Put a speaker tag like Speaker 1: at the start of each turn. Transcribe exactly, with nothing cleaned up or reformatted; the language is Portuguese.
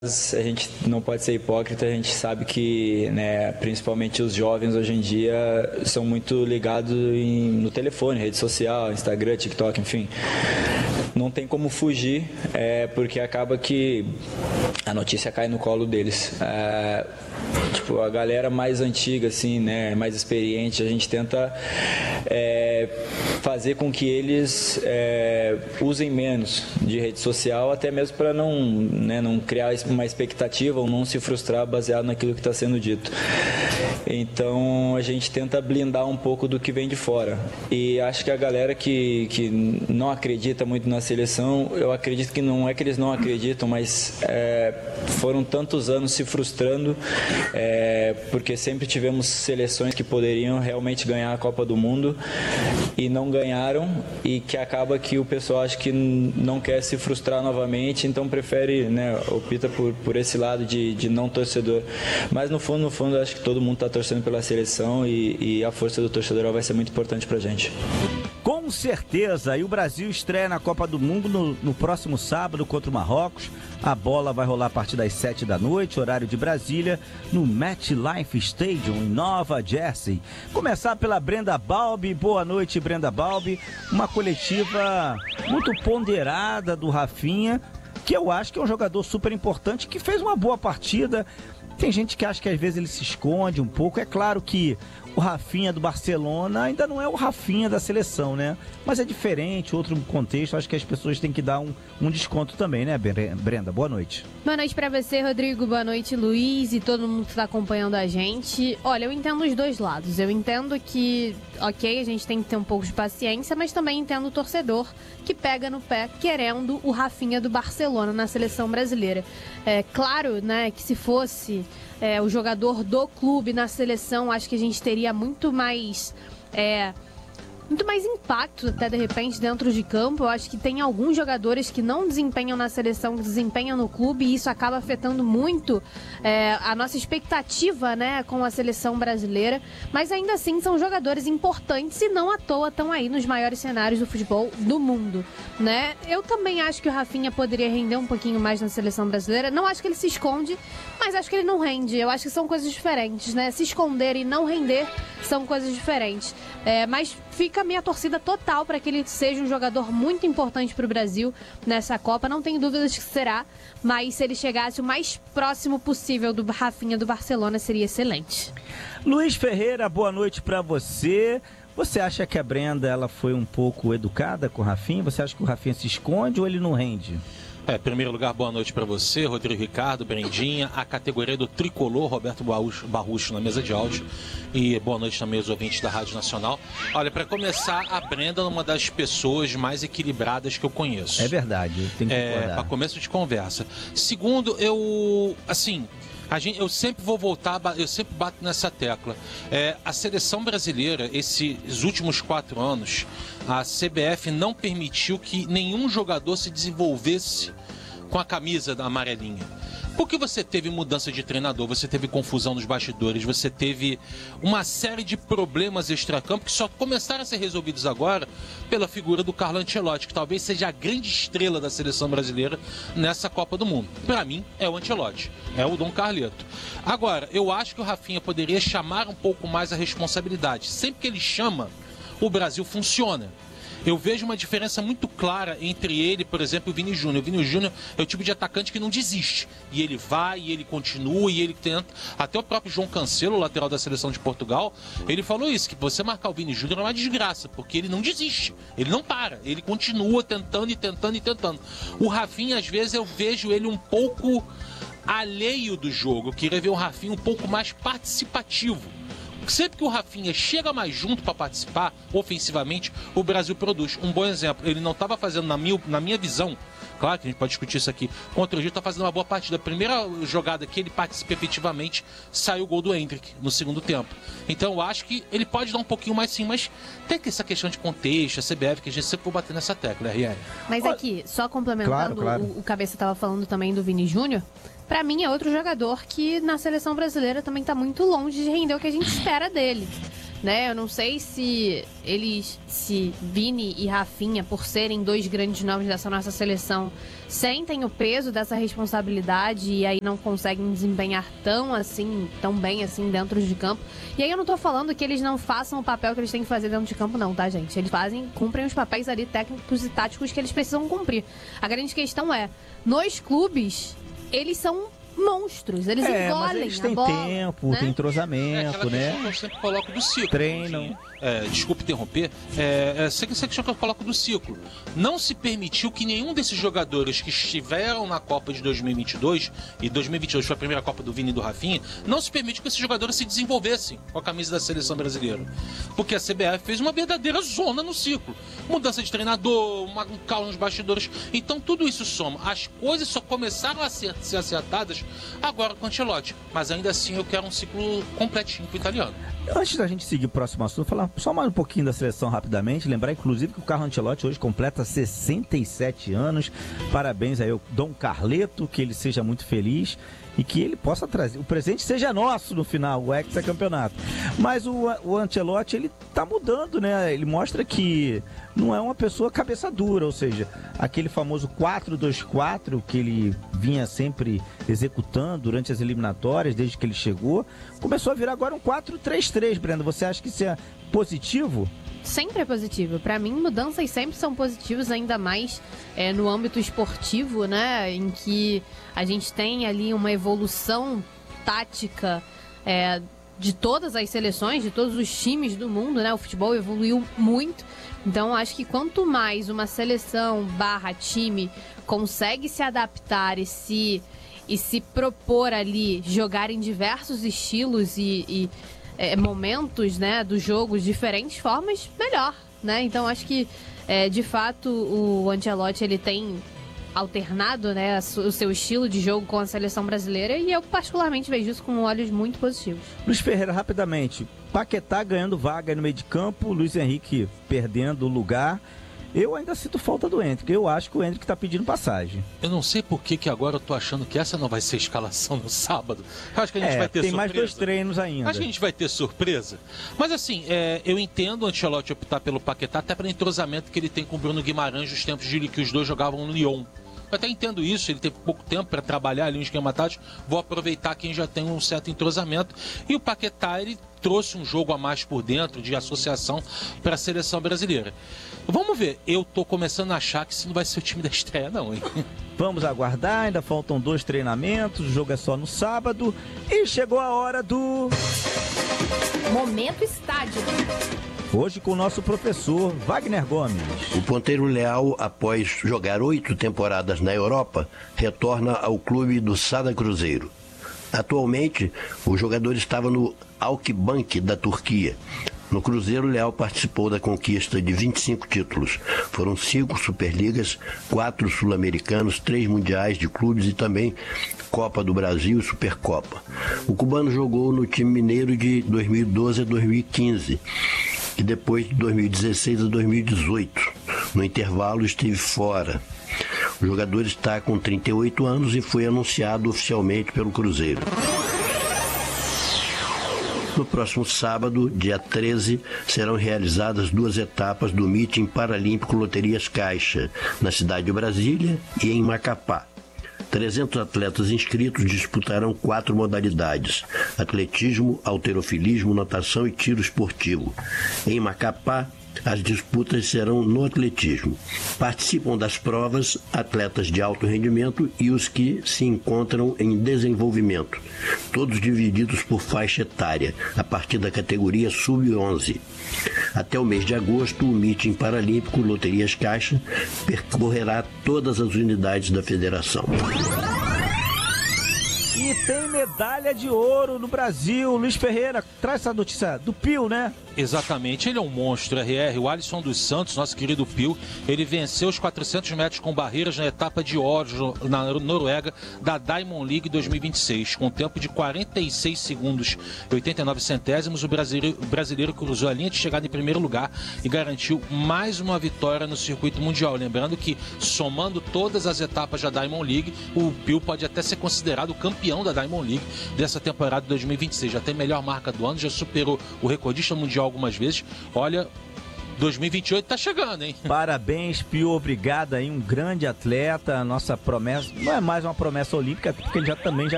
Speaker 1: A gente não pode ser hipócrita, a gente sabe que, né, principalmente os jovens hoje em dia são muito ligados em, no telefone, rede social, Instagram, TikTok, enfim. Não tem como fugir, é, porque acaba que a notícia cai no colo deles. É, tipo, a galera mais antiga, assim, né, mais experiente, a gente tenta é, fazer com que eles é, usem menos de rede social, até mesmo para não, né, não criar uma expectativa ou não se frustrar baseado naquilo que está sendo dito. Então a gente tenta blindar um pouco do que vem de fora. E acho que a galera que, que não acredita muito na seleção, eu acredito que não é que eles não acreditam, mas é, foram tantos anos se frustrando, é, porque sempre tivemos seleções que poderiam realmente ganhar a Copa do Mundo e não ganharam, e que acaba que o pessoal acha que não quer se frustrar novamente, então prefere, né, opta por, por esse lado de, de não torcedor. Mas no fundo, no fundo, acho que todo mundo está torcendo pela seleção e, e a força do torcedor vai ser muito importante para a gente.
Speaker 2: Com certeza, e o Brasil estreia na Copa do Mundo no, no próximo sábado contra o Marrocos. A bola vai rolar a partir das sete da noite, horário de Brasília, no MetLife Stadium, em Nova Jersey. Começar pela Brenda Balbi. Boa noite, Brenda Balbi. Uma coletiva muito ponderada do Rafinha, que eu acho que é um jogador super importante, que fez uma boa partida. Tem gente que acha que às vezes ele se esconde um pouco. É claro que o Rafinha do Barcelona ainda não é o Rafinha da seleção, né? Mas é diferente, outro contexto. Acho que as pessoas têm que dar um, um desconto também, né, Brenda? Boa noite.
Speaker 3: Boa noite pra você, Rodrigo. Boa noite, Luiz, e todo mundo que tá acompanhando a gente. Olha, eu entendo os dois lados. Eu entendo que, ok, a gente tem que ter um pouco de paciência, mas também entendo o torcedor que pega no pé querendo o Rafinha do Barcelona na seleção brasileira. É claro, né, que se fosse é, o jogador do clube na seleção, acho que a gente teria muito mais... É, muito mais impacto até de repente dentro de campo. Eu acho que tem alguns jogadores que não desempenham na seleção, que desempenham no clube, e isso acaba afetando muito é, a nossa expectativa, né, com a seleção brasileira, mas ainda assim são jogadores importantes e não à toa estão aí nos maiores cenários do futebol do mundo, né? Eu também acho que o Rafinha poderia render um pouquinho mais na seleção brasileira. Não acho que ele se esconde, mas acho que ele não rende. Eu acho que são coisas diferentes, né? Se esconder e não render são coisas diferentes. É, mas fica a minha torcida total para que ele seja um jogador muito importante para o Brasil nessa Copa. Não tenho dúvidas que será, mas se ele chegasse o mais próximo possível do Rafinha do Barcelona, seria excelente.
Speaker 2: Luiz Ferreira, boa noite para você. Você acha que a Brenda ela foi um pouco educada com o Rafinha? Você acha que o Rafinha se esconde ou ele não rende?
Speaker 4: É, em primeiro lugar, boa noite para você, Rodrigo Ricardo, Brendinha, a categoria do Tricolor, Roberto Barrucho na mesa de áudio, e boa noite também aos ouvintes da Rádio Nacional. Olha, para começar, a Brenda é uma das pessoas mais equilibradas que eu conheço.
Speaker 2: É verdade, tem que concordar.
Speaker 4: É, para começo de conversa. Segundo, eu, assim... A gente, eu sempre vou voltar, eu sempre bato nessa tecla. É, a seleção brasileira, esses últimos quatro anos, a C B F não permitiu que nenhum jogador se desenvolvesse com a camisa da amarelinha. Porque você teve mudança de treinador, você teve confusão nos bastidores, você teve uma série de problemas extracampo que só começaram a ser resolvidos agora pela figura do Carlo Ancelotti, que talvez seja a grande estrela da seleção brasileira nessa Copa do Mundo. Para mim, é o Ancelotti, é o Dom Carleto. Agora, eu acho que o Rafinha poderia chamar um pouco mais a responsabilidade. Sempre que ele chama, o Brasil funciona. Eu vejo uma diferença muito clara entre ele, por exemplo, e o Vini Júnior. O Vini Júnior é o tipo de atacante que não desiste. E ele vai, e ele continua, e ele tenta. Até o próprio João Cancelo, lateral da seleção de Portugal, ele falou isso, que você marcar o Vini Júnior é uma desgraça, porque ele não desiste. Ele não para. Ele continua tentando e tentando e tentando. O Rafinha, às vezes, eu vejo ele um pouco alheio do jogo. Eu queria ver o Rafinha um pouco mais participativo. Sempre que o Rafinha chega mais junto para participar ofensivamente, o Brasil produz. Um bom exemplo, ele não estava fazendo, na minha, na minha visão, claro que a gente pode discutir isso aqui, contra o Egito, está fazendo uma boa partida. A primeira jogada que ele participa efetivamente, saiu o gol do Endrick no segundo tempo. Então eu acho que ele pode dar um pouquinho mais sim, mas tem que essa questão de contexto, a C B F, que a gente sempre for bater nessa tecla, R L.
Speaker 3: Mas aqui, só complementando,
Speaker 2: claro, claro.
Speaker 3: O, o Cabeça estava falando também do Vini Júnior. Pra mim é outro jogador que na seleção brasileira também tá muito longe de render o que a gente espera dele. né? Eu não sei se eles, se Vini e Rafinha, por serem dois grandes nomes dessa nossa seleção, sentem o peso dessa responsabilidade e aí não conseguem desempenhar tão assim, tão bem assim dentro de campo. E aí eu não tô falando que eles não façam o papel que eles têm que fazer dentro de campo não, tá, gente? Eles fazem, cumprem os papéis ali técnicos e táticos que eles precisam cumprir. A grande questão é, nos clubes, eles são monstros, eles
Speaker 2: é,
Speaker 3: engolem
Speaker 2: mas eles têm
Speaker 3: a bola,
Speaker 2: tempo,
Speaker 3: né?
Speaker 2: tem entrosamento,
Speaker 4: é
Speaker 2: né?
Speaker 4: Que eu sempre coloco do ciclo.
Speaker 2: Treinam.
Speaker 4: É, desculpe interromper, é, é, essa questão que eu coloco do ciclo. Não se permitiu que nenhum desses jogadores que estiveram na Copa de dois mil e vinte e dois, e dois mil e vinte e dois foi a primeira Copa do Vini e do Rafinha, não se permitiu que esses jogadores se desenvolvessem com a camisa da seleção brasileira. Porque a C B F fez uma verdadeira zona no ciclo. Mudança de treinador, uma, um caos nos bastidores. Então tudo isso soma. As coisas só começaram a ser, ser acertadas agora com o Ancelotti. Mas ainda assim eu quero um ciclo completinho pro italiano.
Speaker 2: Antes da gente seguir o próximo assunto, falar só mais um pouquinho da seleção rapidamente. Lembrar, inclusive, que o Carlo Ancelotti hoje completa sessenta e sete anos. Parabéns aí ao Dom Carleto, que ele seja muito feliz e que ele possa trazer, o presente seja nosso no final, o hexacampeonato. Mas o, o Ancelotti, ele tá mudando, né? Ele mostra que não é uma pessoa cabeça dura, ou seja, aquele famoso quatro dois quatro que ele vinha sempre executando durante as eliminatórias, desde que ele chegou, começou a virar agora um quatro três três, Brenda. Você acha que isso é positivo?
Speaker 3: Sempre é positivo. Para mim, mudanças sempre são positivas, ainda mais é, no âmbito esportivo, né? Em que a gente tem ali uma evolução tática é, de todas as seleções, de todos os times do mundo, né? O futebol evoluiu muito. Então, acho que quanto mais uma seleção barra time consegue se adaptar e se, e se propor ali, jogar em diversos estilos e... e É, momentos, né, do jogo, de diferentes formas, melhor, né? Então acho que é, de fato o Ancelotti ele tem alternado, né, o seu estilo de jogo com a seleção brasileira e eu particularmente vejo isso com olhos muito positivos.
Speaker 2: Luiz Ferreira, rapidamente, Paquetá ganhando vaga no meio de campo, Luiz Henrique perdendo o lugar. Eu ainda sinto falta do Endrick. Eu acho que o Endrick tá pedindo passagem.
Speaker 4: Eu não sei por que que agora eu tô achando que essa não vai ser a escalação no sábado. Eu acho que a gente
Speaker 2: é,
Speaker 4: vai ter
Speaker 2: tem
Speaker 4: surpresa.
Speaker 2: mais dois treinos ainda.
Speaker 4: Acho que a gente vai ter surpresa. Mas assim, é, eu entendo o Ancelotti optar pelo Paquetá, até pelo entrosamento que ele tem com o Bruno Guimarães nos tempos de que os dois jogavam no Lyon. Eu até entendo isso, ele tem pouco tempo para trabalhar ali no esquema tático. Vou aproveitar quem já tem um certo entrosamento. E o Paquetá, ele trouxe um jogo a mais por dentro, de associação, para a seleção brasileira. Vamos ver, eu tô começando a achar que isso não vai ser o time da estreia não, hein?
Speaker 2: Vamos aguardar, ainda faltam dois treinamentos, o jogo é só no sábado. E chegou a hora do...
Speaker 3: Momento Estádio.
Speaker 2: Hoje com o nosso professor Wagner Gomes.
Speaker 5: O ponteiro leal, após jogar oito temporadas na Europa, retorna ao clube do Sada Cruzeiro. Atualmente, o jogador estava no Akbank da Turquia. No Cruzeiro, Leal participou da conquista de vinte e cinco títulos. Foram cinco Superligas, quatro Sul-Americanos, três Mundiais de Clubes e também Copa do Brasil e Supercopa. O cubano jogou no time mineiro de dois mil e doze a dois mil e quinze e depois de dois mil e dezesseis a dois mil e dezoito. No intervalo, esteve fora. O jogador está com trinta e oito anos e foi anunciado oficialmente pelo Cruzeiro. No próximo sábado, dia treze, serão realizadas duas etapas do Meeting Paralímpico Loterias Caixa, na cidade de Brasília e em Macapá. trezentos atletas inscritos disputarão quatro modalidades: atletismo, halterofilismo, natação e tiro esportivo. Em Macapá, as disputas serão no atletismo. Participam das provas atletas de alto rendimento e os que se encontram em desenvolvimento, todos divididos por faixa etária, a partir da categoria sub onze. Até o mês de agosto, o Meeting Paralímpico Loterias Caixa percorrerá todas as unidades da federação.
Speaker 2: E tem medalha de ouro no Brasil. Luiz Ferreira, traz essa notícia do Pio, né?
Speaker 4: Exatamente, ele é um monstro, R R. O Alisson dos Santos, nosso querido Pio, ele venceu os quatrocentos metros com barreiras na etapa de Oslo, na Noruega, da Diamond League dois mil e vinte e seis. Com tempo de quarenta e seis segundos e oitenta e nove centésimos, o brasileiro, o brasileiro cruzou a linha de chegada em primeiro lugar e garantiu mais uma vitória no circuito mundial. Lembrando que, somando todas as etapas da Diamond League, o Pio pode até ser considerado campeão campeão da Diamond League dessa temporada de dois mil e vinte e seis. Já tem melhor marca do ano, já superou o recordista mundial algumas vezes. Olha, dois mil e vinte e oito tá chegando, hein?
Speaker 2: Parabéns, Pio, obrigado aí, um grande atleta, a nossa promessa, não é mais uma promessa olímpica, porque ele já também já